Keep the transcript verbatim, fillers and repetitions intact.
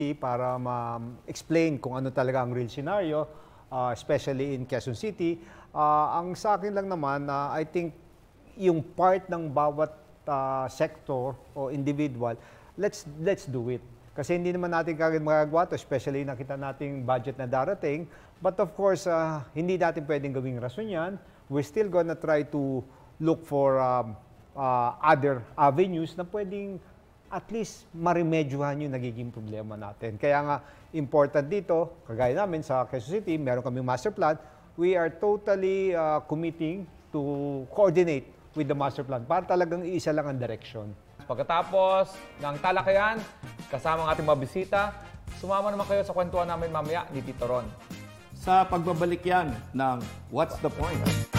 para ma-explain kung ano talaga ang real scenario, uh, especially in Quezon City. Uh, ang sa akin lang naman, uh, I think yung part ng bawat uh, sector o individual, let's let's do it. Kasi hindi naman natin kagad magagawa to, especially nakita nating budget na darating. But of course, uh, hindi natin pwedeng gawing rason yan. We're still gonna try to look for um, uh, other avenues na pwedeng at least marimedyohan yung nagiging problema natin. Kaya nga, important dito, kagaya namin sa Quezon City, meron kaming master plan. We are totally uh, committing to coordinate with the master plan para talagang iisa lang ang direction. Pagkatapos ng talakayan, kasama ang ating mga bisita, sumama naman kayo sa kwentuhan namin mamaya ni Tito Ron. Sa pagbabalik yan ng What's the Point?